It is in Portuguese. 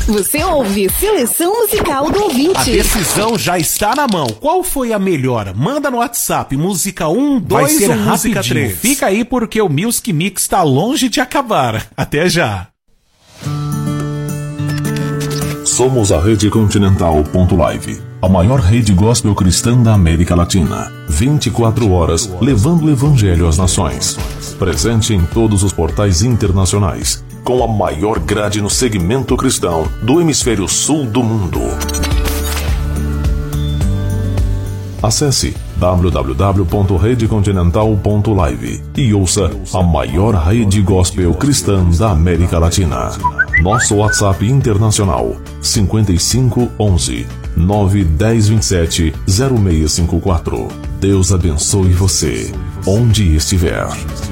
Você ouve Seleção Musical do Ouvinte. A decisão já está na mão. Qual foi a melhor? Manda no WhatsApp, música 1, 2 ou música 3. Fica aí porque o Music Mix está longe de acabar. Até já. Somos a Rede Continental.live, a maior rede gospel cristã da América Latina. 24 horas levando o evangelho às nações. Presente em todos os portais internacionais, com a maior grade no segmento cristão do hemisfério sul do mundo. Acesse www.redecontinental.live e ouça a maior rede gospel cristã da América Latina. Nosso WhatsApp internacional 5511 91027 0654. Deus abençoe você, onde estiver.